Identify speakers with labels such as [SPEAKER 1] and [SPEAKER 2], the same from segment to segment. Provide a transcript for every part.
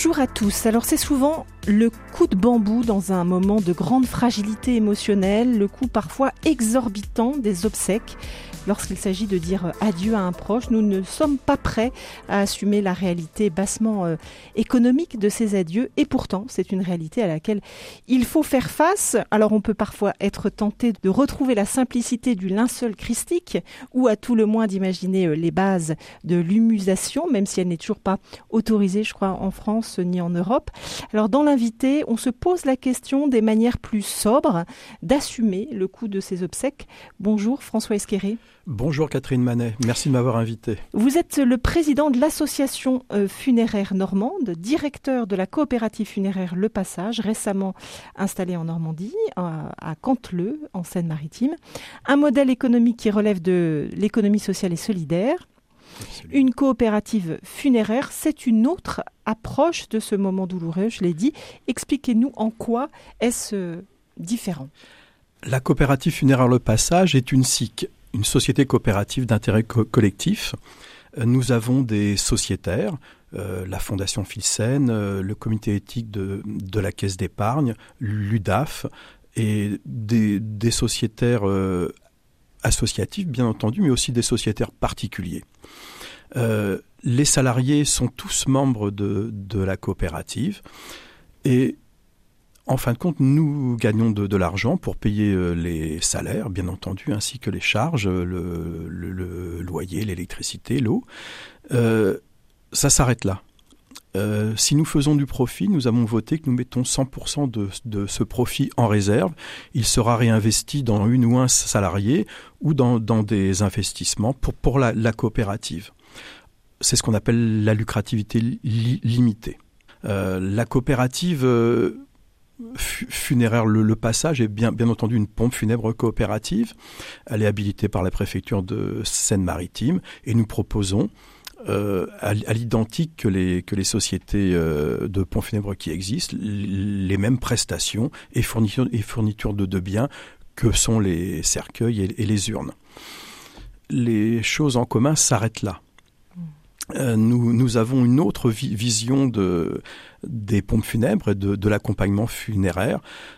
[SPEAKER 1] Bonjour à tous. Alors c'est souvent le coup de bambou dans un moment de grande fragilité émotionnelle, le coup parfois exorbitant des obsèques. Lorsqu'il s'agit de dire adieu à un proche, nous ne sommes pas prêts à assumer la réalité bassement économique de ces adieux. Et pourtant, c'est une réalité à laquelle il faut faire face. Alors on peut parfois être tenté de retrouver la simplicité du linceul christique ou à tout le moins d'imaginer les bases de l'humusation, même si elle n'est toujours pas autorisée, je crois, en France ni en Europe. Alors dans l'invité, on se pose la question des manières plus sobres d'assumer le coût de ces obsèques. Bonjour François Esqueré.
[SPEAKER 2] Bonjour Catherine Manet, merci de m'avoir invité.
[SPEAKER 1] Vous êtes le président de l'association funéraire normande, directeur de la coopérative funéraire Le Passage, récemment installée en Normandie, à Canteleu, en Seine-Maritime. Un modèle économique qui relève de l'économie sociale et solidaire. Absolument. Une coopérative funéraire, c'est une autre approche de ce moment douloureux, je l'ai dit. Expliquez-nous en quoi est-ce différent.
[SPEAKER 2] La coopérative funéraire Le Passage est une SIC, une société coopérative d'intérêt collectif. Nous avons des sociétaires, la Fondation Filsen, le comité éthique de la Caisse d'épargne, l'UDAF, et des sociétaires associatifs, bien entendu, mais aussi des sociétaires particuliers. Les salariés sont tous membres de la coopérative et en fin de compte, nous gagnons de l'argent pour payer les salaires, bien entendu, ainsi que les charges, le loyer, l'électricité, l'eau. Ça s'arrête là. Si nous faisons du profit, nous avons voté que nous mettons 100% de ce profit en réserve. Il sera réinvesti dans une ou un salarié ou dans des investissements pour la coopérative. C'est ce qu'on appelle la lucrativité limitée. La coopérative funéraire Le Passage est bien entendu une pompe funèbre coopérative. Elle est habilitée par la préfecture de Seine-Maritime et nous proposons à l'identique que les sociétés de pompes funèbres qui existent, les mêmes prestations et fournitures de biens que sont les cercueils et les urnes. Les choses en commun s'arrêtent là. Nous avons une autre vision des pompes funèbres et de l'accompagnement funéraire.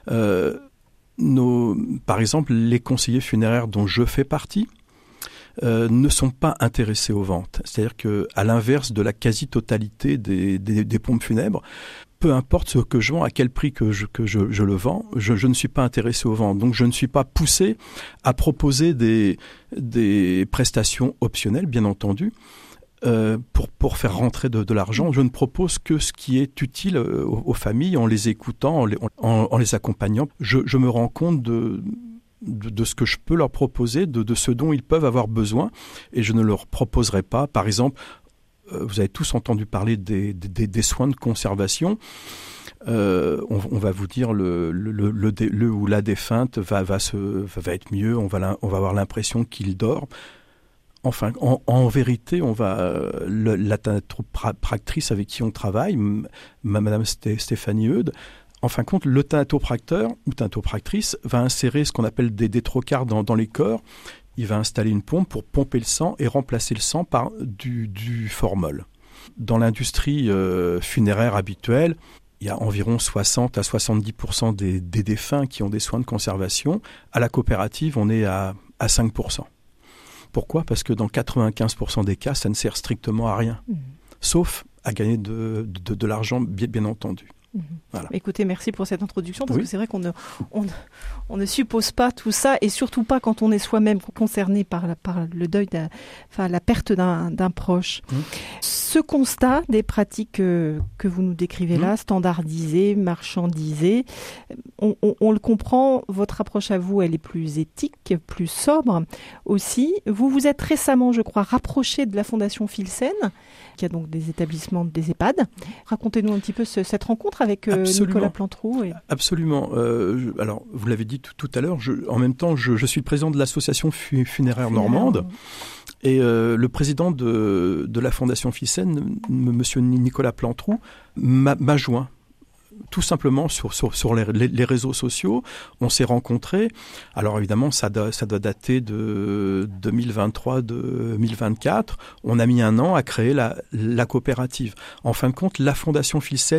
[SPEAKER 2] Par exemple, les conseillers funéraires dont je fais partie ne sont pas intéressés aux ventes. C'est-à-dire qu'à l'inverse de la quasi-totalité des pompes funèbres, peu importe ce que je vends, à quel prix que je le vends, je ne suis pas intéressé aux ventes. Donc je ne suis pas poussé à proposer des prestations optionnelles, bien entendu, pour faire rentrer de l'argent. Je ne propose que ce qui est utile aux familles, en les écoutant, en les accompagnant. Je me rends compte de ce que je peux leur proposer, de ce dont ils peuvent avoir besoin, et je ne leur proposerai pas, par exemple, vous avez tous entendu parler des soins de conservation. On va vous dire le ou la défunte va être mieux, on va avoir l'impression qu'il dort. Enfin, en vérité, la thanatopractrice avec qui on travaille, Madame Stéphanie Eudes, en fin de compte, le thanatopracteur ou thanatopractrice va insérer ce qu'on appelle des trocars dans les corps. Il va installer une pompe pour pomper le sang et remplacer le sang par du formol. Dans l'industrie funéraire habituelle, il y a environ 60 à 70% des défunts qui ont des soins de conservation. À la coopérative, on est à 5%. Pourquoi ? Parce que dans 95% des cas, ça ne sert strictement à rien, sauf à gagner de l'argent, bien entendu.
[SPEAKER 1] Voilà. Écoutez, merci pour cette introduction, parce que c'est vrai qu'on ne suppose pas tout ça, et surtout pas quand on est soi-même concerné par le deuil, la perte d'un proche. Ce constat des pratiques que vous nous décrivez là, standardisées, marchandisées, on le comprend, votre approche à vous, elle est plus éthique, plus sobre aussi. Vous vous êtes récemment, je crois, rapproché de la Fondation Filsen, qui a donc des établissements, des EHPAD. Racontez-nous un petit peu cette rencontre avec Nicolas Plantrou.
[SPEAKER 2] Absolument. Alors, vous l'avez dit tout à l'heure, en même temps, je suis le président de l'association funéraire normande. Et le président de la Fondation Filsen, monsieur Nicolas Plantrou, m'a joint. Tout simplement sur les réseaux sociaux, on s'est rencontrés. Alors évidemment, ça doit dater de 2023-2024. On a mis un an à créer la coopérative. En fin de compte, la Fondation Filsen